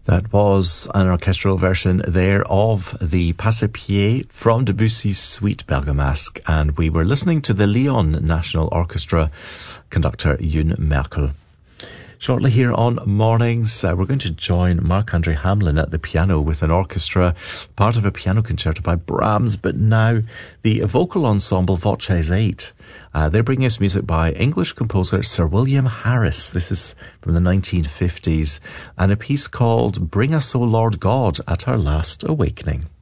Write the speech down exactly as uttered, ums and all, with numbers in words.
That was an orchestral version there of the Passepied from Debussy's Suite Bergamasque, and we were listening to the Lyon National Orchestra conductor Youn Merkel. Shortly here on Mornings, uh, we're going to join Marc-André Hamelin at the piano with an orchestra, part of a piano concerto by Brahms, but now the vocal ensemble Voces eight. Uh, they're bringing us music by English composer Sir William Harris. This is from the nineteen fifties, and a piece called Bring Us, O Lord God, at Our Last Awakening.